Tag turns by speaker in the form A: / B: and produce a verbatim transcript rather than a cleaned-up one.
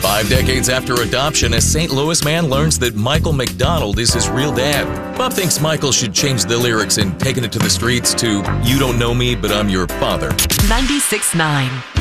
A: Five decades after adoption, a Saint Louis man learns that Michael McDonald is his real dad. Bob thinks Michael should change the lyrics and taking it to the streets to "You don't know me, but I'm your father."
B: ninety-six point nine